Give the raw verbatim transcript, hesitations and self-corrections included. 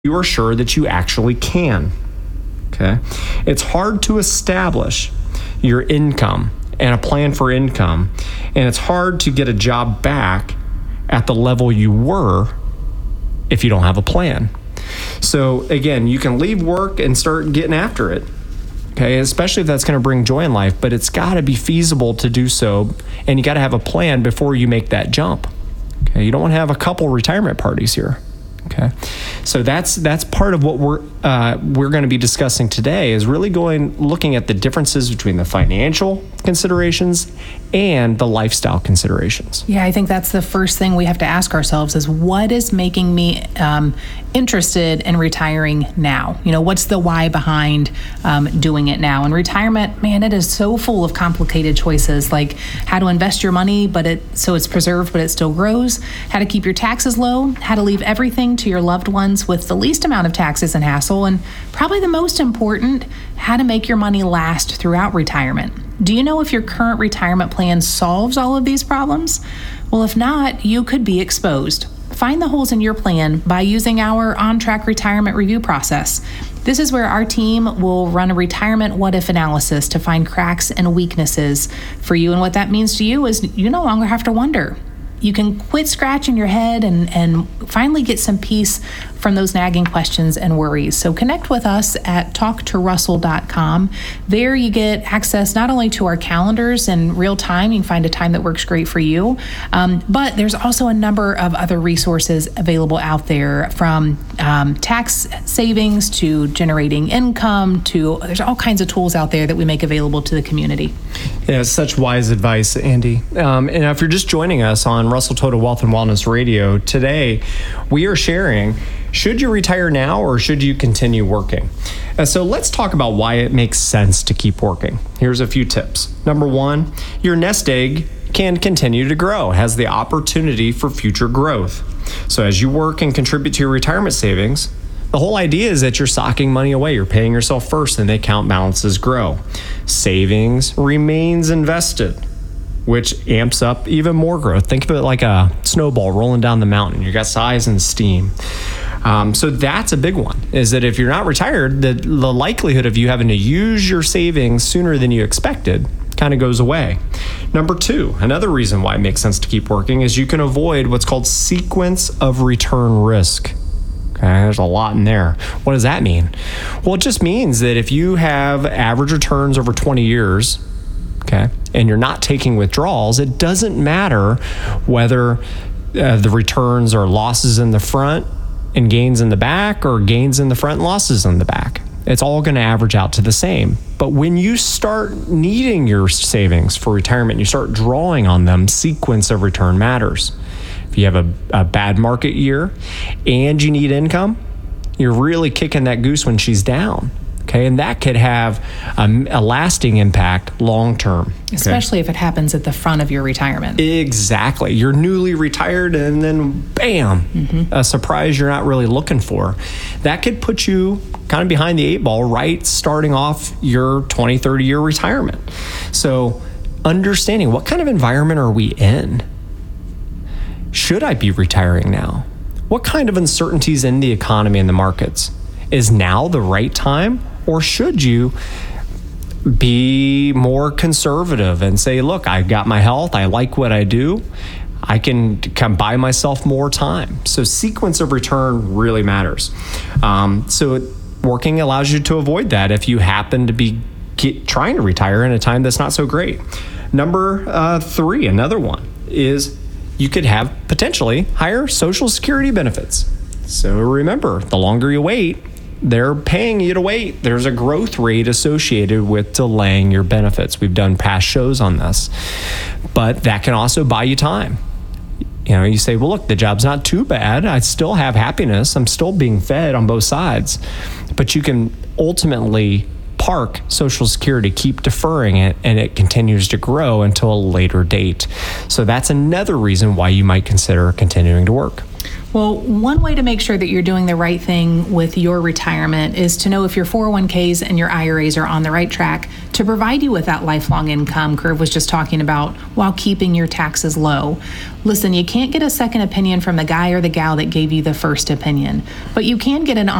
you are sure that you actually can. Okay. It's hard to establish your income and a plan for income, and it's hard to get a job back at the level you were if you don't have a plan. So again, you can leave work and start getting after it. Okay, especially if that's going to bring joy in life, but it's got to be feasible to do so, and you got to have a plan before you make that jump. Okay, you don't want to have a couple retirement parties here. Okay, so that's that's part of what we're uh, we're going to be discussing today, is really going looking at the differences between the financial considerations and the lifestyle considerations. Yeah, I think that's the first thing we have to ask ourselves is, what is making me um, interested in retiring now? You know, what's the why behind um, doing it now? And retirement, man, it is so full of complicated choices, like how to invest your money but it so it's preserved but it still grows, how to keep your taxes low, how to leave everything to your loved ones with the least amount of taxes and hassle, and probably the most important, how to make your money last throughout retirement. Do you know if your current retirement plan solves all of these problems? Well, if not, you could be exposed. Find the holes in your plan by using our on-track retirement review process. This is where our team will run a retirement what-if analysis to find cracks and weaknesses for you. And what that means to you is you no longer have to wonder. You can quit scratching your head and, and finally get some peace from those nagging questions and worries. So connect with us at talk to russell dot com. There you get access not only to our calendars in real time, you can find a time that works great for you, um, but there's also a number of other resources available out there, from um, tax savings to generating income to, there's all kinds of tools out there that we make available to the community. Yeah, such wise advice, Andy. Um, and if you're just joining us on Russell Total Wealth and Wellness Radio, today we are sharing, should you retire now or should you continue working? Uh, so let's talk about why it makes sense to keep working. Here's a few tips. Number one, your nest egg can continue to grow, has the opportunity for future growth. So as you work and contribute to your retirement savings, the whole idea is that you're socking money away. You're paying yourself first, and the account balances grow. Savings remains invested, which amps up even more growth. Think of it like a snowball rolling down the mountain. You got size and steam. Um, so that's a big one, is that if you're not retired, the, the likelihood of you having to use your savings sooner than you expected kind of goes away. Number two, another reason why it makes sense to keep working is you can avoid what's called sequence of return risk. Okay, there's a lot in there. What does that mean? Well, it just means that if you have average returns over twenty years, okay, and you're not taking withdrawals, it doesn't matter whether uh, the returns are losses in the front and gains in the back, or gains in the front and losses in the back. It's all going to average out to the same. But when you start needing your savings for retirement, you start drawing on them, sequence of return matters. If you have a, a bad market year and you need income, you're really kicking that goose when she's down. Okay, and that could have a, a lasting impact long term. Especially okay? if it happens at the front of your retirement. Exactly. You're newly retired and then bam, mm-hmm. a surprise you're not really looking for. That could put you kind of behind the eight ball, right, starting off your twenty, thirty year retirement. So understanding, what kind of environment are we in? Should I be retiring now? What kind of uncertainties in the economy and the markets? Is now the right time? Or should you be more conservative and say, look, I've got my health, I like what I do, I can, can buy myself more time. So sequence of return really matters. Um, so working allows you to avoid that if you happen to be get, trying to retire in a time that's not so great. Number uh, three, another one, is you could have potentially higher Social Security benefits. So remember, the longer you wait, they're paying you to wait. There's a growth rate associated with delaying your benefits. We've done past shows on this, but that can also buy you time. You know, you say, well, look, the job's not too bad. I still have happiness. I'm still being fed on both sides, but you can ultimately park Social Security, keep deferring it, and it continues to grow until a later date. So that's another reason why you might consider continuing to work. Well, one way to make sure that you're doing the right thing with your retirement is to know if your four oh one k's and your I R As are on the right track to provide you with that lifelong income Curve was just talking about while keeping your taxes low. Listen, you can't get a second opinion from the guy or the gal that gave you the first opinion, but you can get an